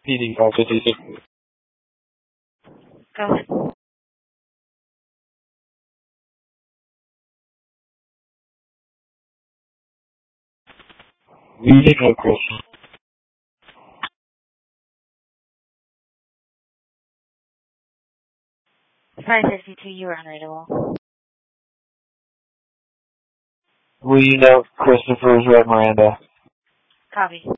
PD 556. Go ahead. Vehicle Chris. 552, you were unreadable. Will you note Christopher's Red Miranda? Copy.